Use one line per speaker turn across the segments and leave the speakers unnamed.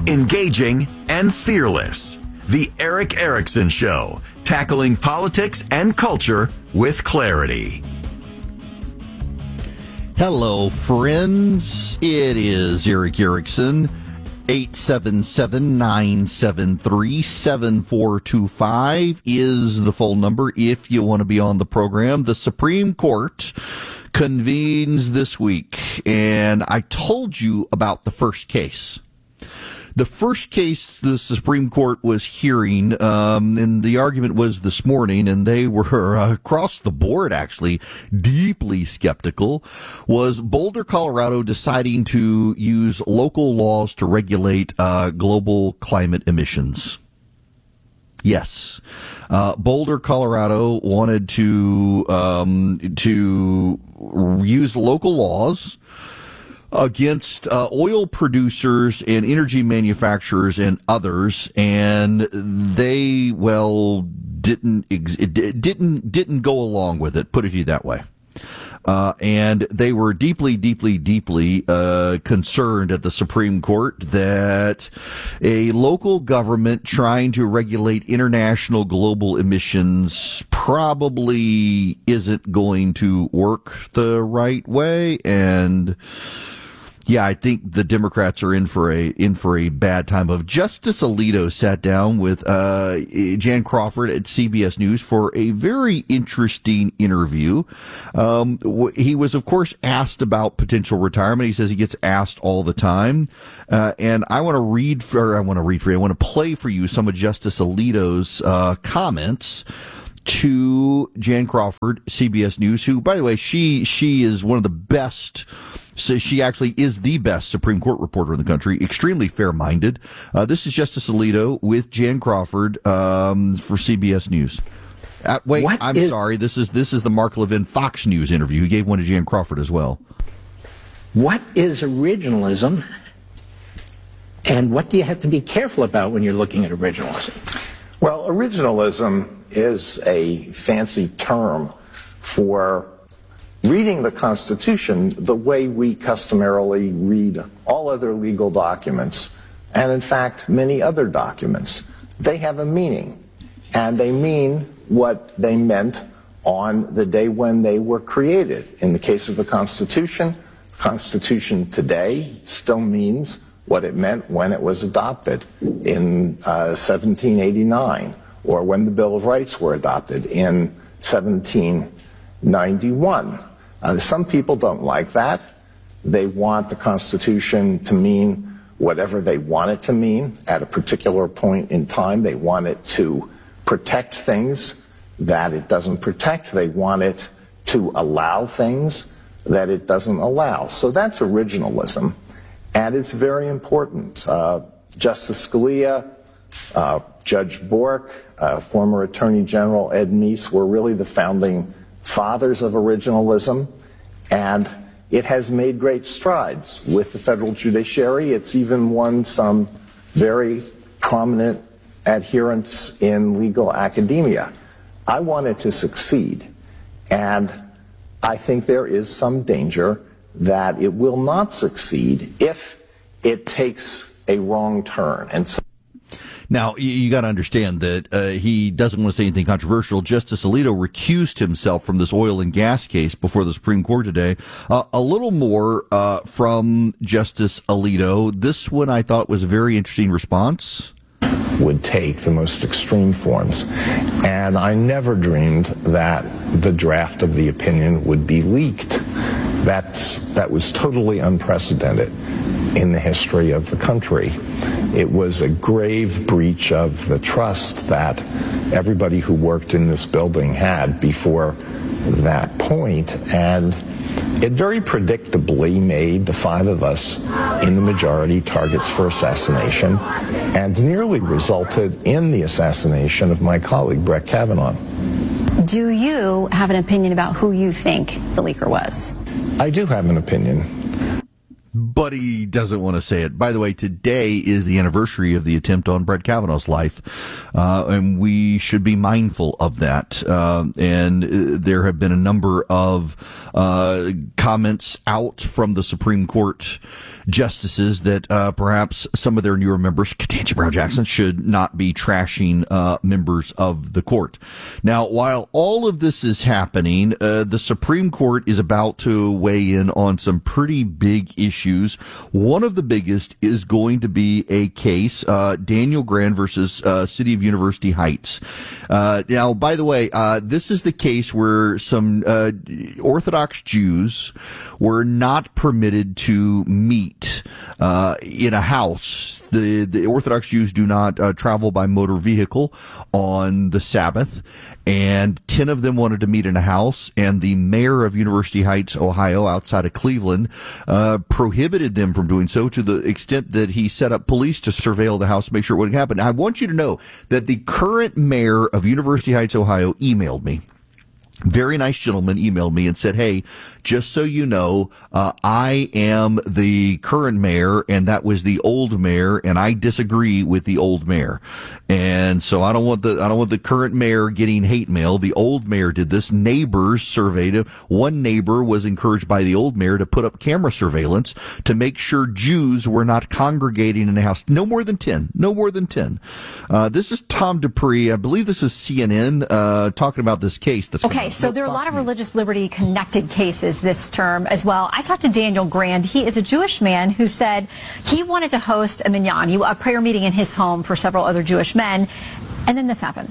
engaging, and fearless. The Erick Erickson Show, tackling politics and culture with clarity.
Hello, friends. It is Erick Erickson. 877-973-7425 is the phone number if you want to be on the program. The Supreme Court convenes this week, and I told you about the first case. The first case the Supreme Court was hearing, and the argument was this morning, and they were across the board actually deeply skeptical, was Boulder, Colorado deciding to use local laws to regulate global climate emissions. Yes. Boulder, Colorado wanted to use local laws against oil producers and energy manufacturers and others, and they didn't go along with it. Put it that way. And they were deeply concerned at the Supreme Court that a local government trying to regulate international global emissions probably isn't going to work the right way. And yeah, I think the Democrats are in for a bad time. Justice Alito sat down with Jan Crawford at CBS News for a very interesting interview. He was, of course, asked about potential retirement. He says he gets asked all the time. And I want to play for you some of Justice Alito's comments to Jan Crawford, CBS News, who, by the way, she is one of the best. So she actually is the best Supreme Court reporter in the country, extremely fair-minded. This is Justice Alito with Jan Crawford for CBS News. Sorry. This is the Mark Levin Fox News interview. He gave one to Jan Crawford as well.
What is originalism, and what do you have to be careful about when you're looking at originalism?
Well, originalism is a fancy term for reading the Constitution the way we customarily read all other legal documents, and in fact many other documents. They have a meaning, and they mean what they meant on the day when they were created. In the case of the Constitution today still means what it meant when it was adopted in 1789, or when the Bill of Rights were adopted in 1791. Some people don't like that. They want the Constitution to mean whatever they want it to mean at a particular point in time. They want it to protect things that it doesn't protect. They want it to allow things that it doesn't allow. So that's originalism, and it's very important. Justice Scalia, Judge Bork, former Attorney General Ed Meese were really the founding fathers of originalism, and it has made great strides with the federal judiciary. It's even won some very prominent adherents in legal academia. I want it to succeed, and I think there is some danger that it will not succeed if it takes a wrong turn. And so
now, you got to understand that he doesn't want to say anything controversial. Justice Alito recused himself from this oil and gas case before the Supreme Court today. A little more from Justice Alito. This one I thought was a very interesting response.
Would take the most extreme forms. And I never dreamed that the draft of the opinion would be leaked. That was totally unprecedented in the history of the country. It was a grave breach of the trust that everybody who worked in this building had before that point, and it very predictably made the five of us in the majority targets for assassination, and nearly resulted in the assassination of my colleague Brett Kavanaugh.
Do you have an opinion about who you think the leaker was?
I do have an opinion.
But he doesn't want to say it. By the way, today is the anniversary of the attempt on Brett Kavanaugh's life, and we should be mindful of that. And there have been a number of comments out from the Supreme Court justices that perhaps some of their newer members, Ketanji Brown Jackson, should not be trashing members of the court. Now, while all of this is happening, the Supreme Court is about to weigh in on some pretty big issues. One of the biggest is going to be a case, Daniel Grand versus City of University Heights. Now, by the way, this is the case where some Orthodox Jews were not permitted to meet in a house. The Orthodox Jews do not travel by motor vehicle on the Sabbath, and 10 of them wanted to meet in a house, and the mayor of University Heights, Ohio, outside of Cleveland, prohibited them from doing so to the extent that he set up police to surveil the house to make sure it wouldn't happen. Now, I want you to know that the current mayor of University Heights, Ohio, emailed me. Very nice gentleman emailed me and said, hey, just so you know, I am the current mayor, and that was the old mayor, and I disagree with the old mayor. And so I don't want the current mayor getting hate mail. The old mayor did this. Neighbors surveyed him. One neighbor was encouraged by the old mayor to put up camera surveillance to make sure Jews were not congregating in a house. No more than 10. No more than 10. This is Tom Dupree. I believe this is CNN talking about this case. That's
okay. So there are a lot of religious liberty connected cases this term as well. I talked to Daniel Grand. He is a Jewish man who said he wanted to host a minyan, a prayer meeting in his home for several other Jewish men. And then this happened.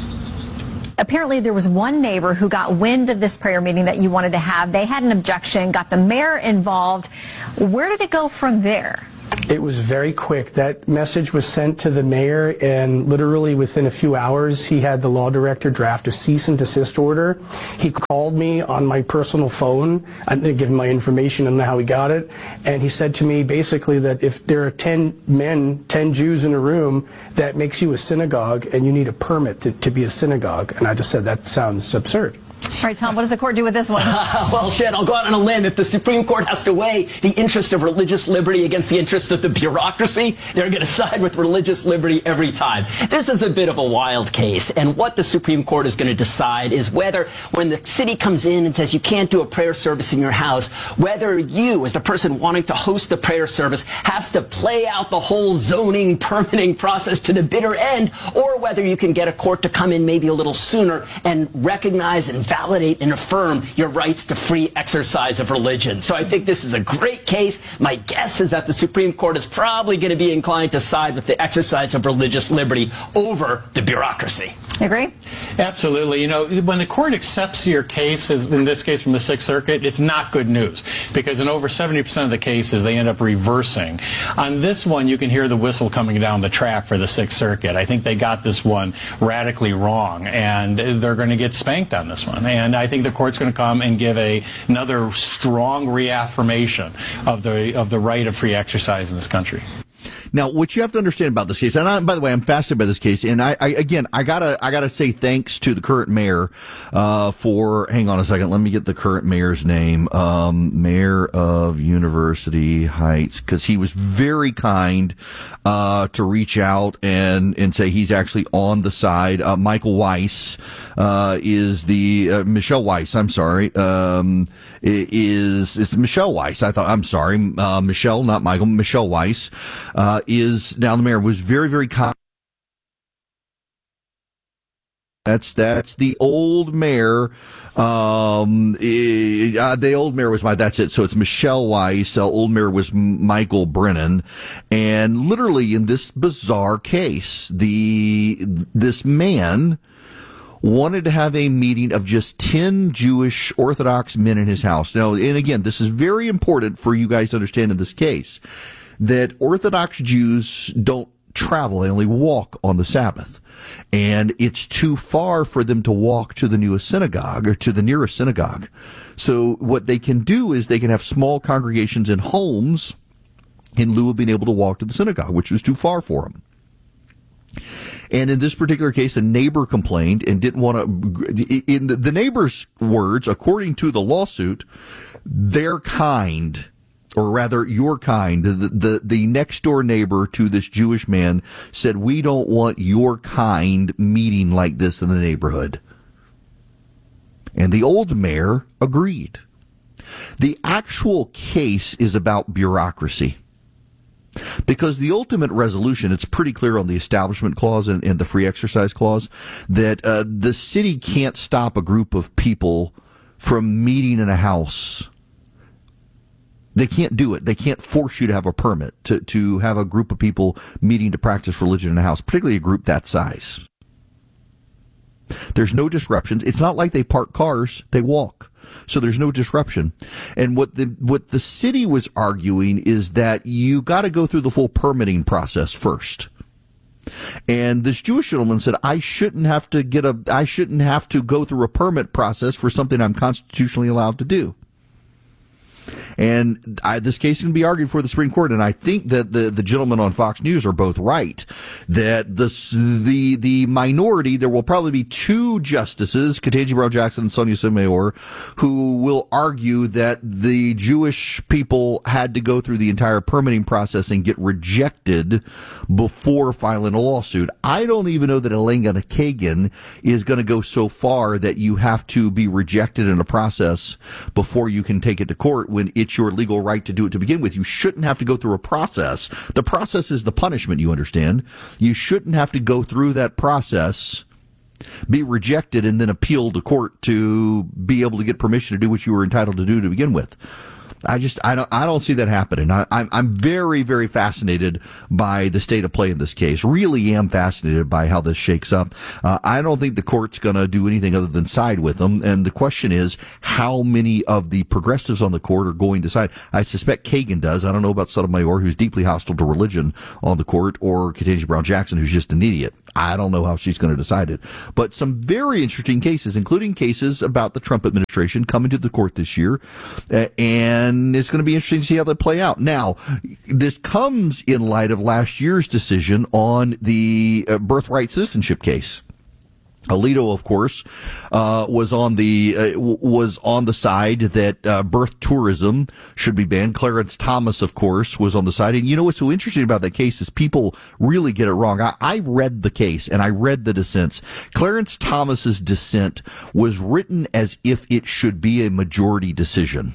Apparently there was one neighbor who got wind of this prayer meeting that you wanted to have. They had an objection, got the mayor involved. Where did it go from there?
It was very quick. That message was sent to the mayor, and literally within a few hours, he had the law director draft a cease and desist order. He called me on my personal phone. I didn't give him my information on how he got it. And he said to me basically that if there are 10 men, 10 Jews in a room, that makes you a synagogue, and you need a permit to be a synagogue. And I just said, that sounds absurd.
All right, Tom, what does the court do with this one?
Well, Shed, I'll go out on a limb. If the Supreme Court has to weigh the interest of religious liberty against the interest of the bureaucracy, they're going to side with religious liberty every time. This is a bit of a wild case, and what the Supreme Court is going to decide is whether, when the city comes in and says you can't do a prayer service in your house, whether you, as the person wanting to host the prayer service, has to play out the whole zoning, permitting process to the bitter end, or whether you can get a court to come in maybe a little sooner and recognize and validate and affirm your rights to free exercise of religion. So I think this is a great case. My guess is that the Supreme Court is probably going to be inclined to side with the exercise of religious liberty over the bureaucracy.
Agree?
Absolutely. You know, when the court accepts your case, as in this case from the Sixth Circuit, it's not good news, because in over 70% of the cases, they end up reversing. On this one, you can hear the whistle coming down the track for the Sixth Circuit. I think they got this one radically wrong, and they're going to get spanked on this one. And I think the court's going to come and give another strong reaffirmation of the right of free exercise in this country.
Now, what you have to understand about this case, and by the way, I'm fascinated by this case, and I gotta say thanks to the current mayor, for, hang on a second, let me get the current mayor's name, mayor of University Heights, because he was very kind, to reach out and say he's actually on the side. Michael Weiss, is the, Michelle Weiss, I'm sorry, is Michelle Weiss. Michelle, not Michael, Michelle Weiss, is now the mayor, was very, very kind. That's the old mayor. The old mayor was that's it. So it's Michelle Weiss. Old mayor was Michael Brennan. And literally in this bizarre case, this man wanted to have a meeting of just 10 Jewish Orthodox men in his house. Now, and again, this is very important for you guys to understand in this case, that Orthodox Jews don't travel. They only walk on the Sabbath. And it's too far for them to walk to the newest synagogue or to the nearest synagogue. So what they can do is they can have small congregations in homes in lieu of being able to walk to the synagogue, which was too far for them. And in this particular case, a neighbor complained and didn't want to, in the neighbor's words, according to the lawsuit, their kind, or rather your kind, the next door neighbor to this Jewish man said, we don't want your kind meeting like this in the neighborhood. And the old mayor agreed. The actual case is about bureaucracy. Because the ultimate resolution, it's pretty clear on the Establishment Clause and the Free Exercise Clause that the city can't stop a group of people from meeting in a house. They can't do it. They can't force you to have a permit to have a group of people meeting to practice religion in a house, particularly a group that size. There's no disruptions. It's not like they park cars, they walk. So there's no disruption. And what the city was arguing is that you got to go through the full permitting process first. And this Jewish gentleman said, I shouldn't have to go through a permit process for something I'm constitutionally allowed to do. And this case can be argued for the Supreme Court, and I think that the gentlemen on Fox News are both right. That the minority, there will probably be two justices, Ketanji Brown Jackson and Sonia Sotomayor, who will argue that the Jewish people had to go through the entire permitting process and get rejected before filing a lawsuit. I don't even know that Elena Kagan is going to go so far that you have to be rejected in a process before you can take it to court, when it's your legal right to do it to begin with. You shouldn't have to go through a process. The process is the punishment, you understand. You shouldn't have to go through that process, be rejected, and then appeal to court to be able to get permission to do what you were entitled to do to begin with. I don't see that happening. I'm very, very fascinated by the state of play in this case. Really am fascinated by how this shakes up. I don't think the court's going to do anything other than side with them. And the question is, how many of the progressives on the court are going to side? I suspect Kagan does. I don't know about Sotomayor, who's deeply hostile to religion on the court, or Ketanji Brown Jackson, who's just an idiot. I don't know how she's going to decide it. But some very interesting cases, including cases about the Trump administration, coming to the court this year. And it's going to be interesting to see how they play out. Now, this comes in light of last year's decision on the birthright citizenship case. Alito, of course, was on the side that birth tourism should be banned. Clarence Thomas, of course, was on the side. And you know what's so interesting about that case is people really get it wrong. I read the case and I read the dissents. Clarence Thomas's dissent was written as if it should be a majority decision,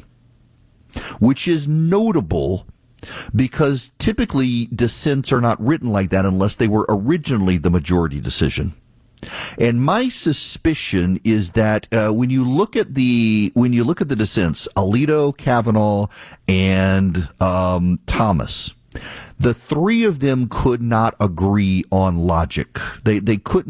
which is notable because typically dissents are not written like that unless they were originally the majority decision. And my suspicion is that when you look at the dissents, Alito, Kavanaugh, and Thomas, the three of them could not agree on logic. They couldn't